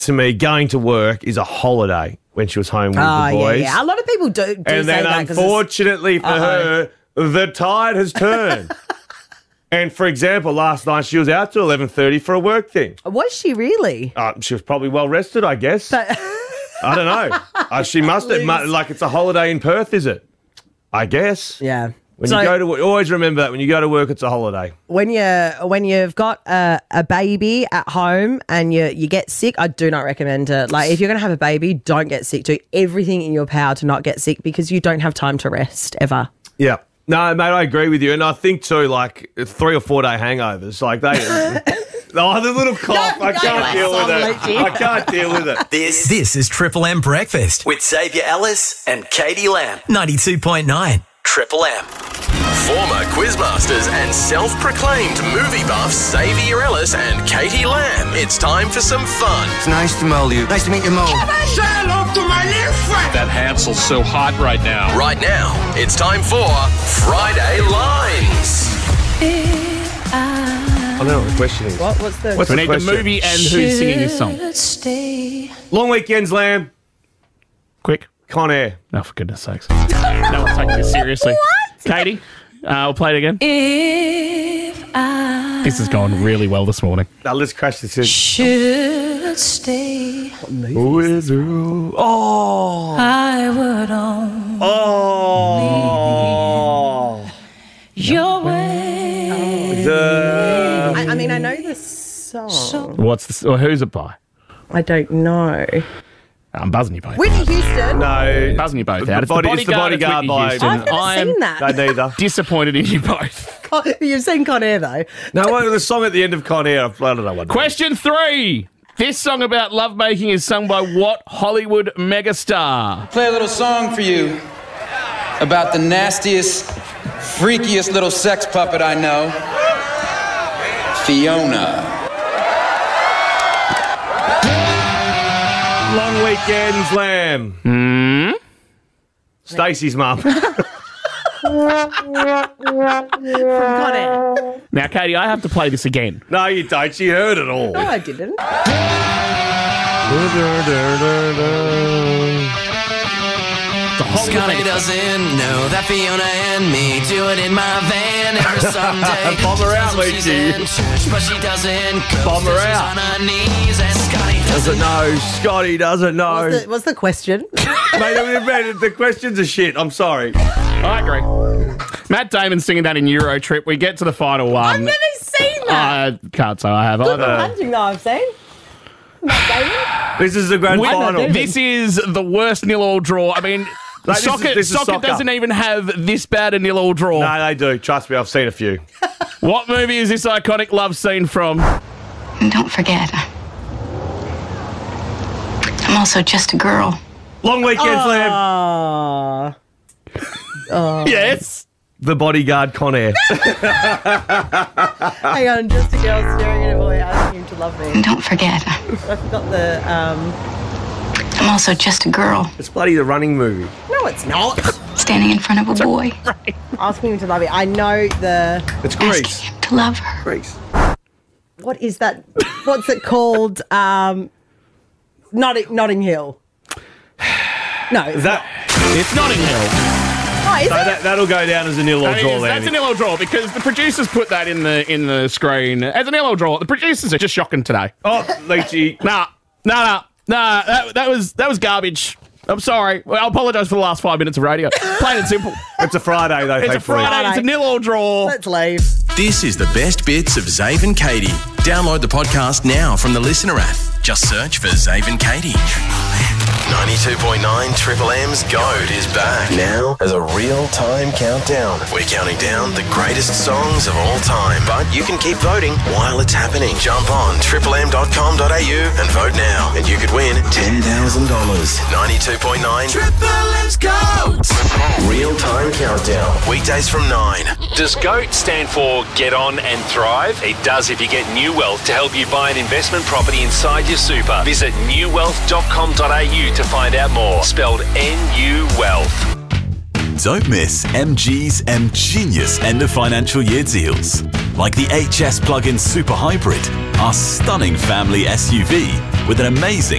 to me, going to work is a holiday when she was home with the boys. Yeah. A lot of people do And say then, that. unfortunately for her, the tide has turned. And, for example, last night she was out till 11:30 for a work thing. Was she really? She was probably well rested, I guess. I don't know. She must have, like it's a holiday in Perth, is it? I guess. Yeah. When you go to work, always remember that when you go to work, it's a holiday. When you've got a baby at home and you get sick, I do not recommend it. Like, if you're going to have a baby, don't get sick. Do everything in your power to not get sick because you don't have time to rest ever. Yeah. No, mate, I agree with you. And I think, too, like 3 or 4 day hangovers, like they... Oh, the little cough. I can't deal with it. I can't deal with it. This is Triple M Breakfast With Xavier Ellis and Katie Lamb. 92.9. Triple M. Former quizmasters and self-proclaimed movie buffs Xavier Ellis and Katie Lamb. It's time for some fun. It's nice to meet you. Nice to meet you, Mo. Say hello to my little friend. That Hansel's so hot right now. Right now, it's time for Friday Lines. I don't know what the question is. What's the We need question? the movie and who's singing this song. Long weekends, Lamb. Quick. Con Air. Oh, for goodness sakes. No one's taking this seriously. What? Katie, we'll play it again. This has gone really well this morning. Now let's crash this in. Should stay. Oh. I would on Oh. your way. I mean, I know the song. What's this? Or who's it by? I don't know. I'm buzzing you both. Whitney Houston. No. Buzzing you both out. It's the Bodyguard it's by... Whitney Houston. I've never I'm seen that. No, neither. disappointed in you both. You've seen Con Air, though. No, the song at the end of Con Air, I don't know what. Question 3. This song about lovemaking is sung by what Hollywood megastar? Play a little song for you about the nastiest, freakiest little sex puppet I know, Fiona. Long weekends, Lamb. Stacey's mum. From Con Air. Now, Katie, I have to play this again. No, you don't. She heard it all. No, I didn't. Scotty doesn't know that Fiona and me do it in my van every Sunday. Bomb her out, She's Luigi. in church, but she doesn't go. Bomb her She's out. on her knees and Scotty Doesn't know. Scotty doesn't know. What's the question? Mate, the questions are shit. I'm sorry. I agree. Matt Damon's singing that in Euro Trip. We get to the final one. I've never seen that. I can't say I have Good either. punching, though, I've seen. Matt Damon. This is the grand final. This is the worst nil-all draw. I mean, Like, soccer this is soccer. doesn't even have this bad a nil-all draw. No, they do. Trust me, I've seen a few. What movie is this iconic love scene from? And don't forget, I'm also just a girl. Long weekends, Lamb. Yes. The Bodyguard, Con Air. Hang on, just a girl staring at a boy asking him to love me. And don't forget, I forgot the, I'm also just a girl It's bloody the running movie. No, it's not. standing in front of a boy, Asking him to love me. I know the... It's asking Grease. him to love her. Grease. What is that? What's it called? Notting Hill. No, it's not. It's Notting Hill. Oh, is So it? that'll go down as a nil-all draw, That's Landy. a nil-all draw because the producers put that in the screen as a nil-all draw. The producers are just shocking today. Oh, Leachy. Nah. That was garbage. I'm sorry. Well, I apologise for the last 5 minutes of radio. Plain and simple. It's a Friday, though, It's a thankfully. Friday. It's a nil-all draw. Let's leave. This is the best bits of Zave and Katie. Download the podcast now from the Listener app. Just search for Zave and Katie. 92.9 Triple M's GOAT is back now as a real-time countdown. We're counting down the greatest songs of all time, but you can keep voting while it's happening. Jump on triplem.com.au and vote now, and you could win $10,000. 92.9 Triple M's GOAT. Real-time countdown. Weekdays from 9. Does GOAT stand for Get On and Thrive? It does if you get New Wealth to help you buy an investment property inside your super. Visit newwealth.com.au to find out more. Spelled NU Wealth. Don't miss MG's M-Genius end of financial year deals. Like the HS plug-in Super Hybrid, our stunning family SUV with an amazing